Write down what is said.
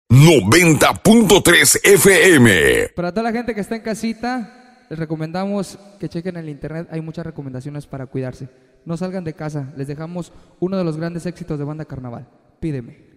90.3 FM. Para toda la gente que está en casita, les recomendamos que chequen en el internet. Hay muchas recomendaciones para cuidarse. No salgan de casa. Les dejamos uno de los grandes éxitos de Banda Carnaval. Pídeme.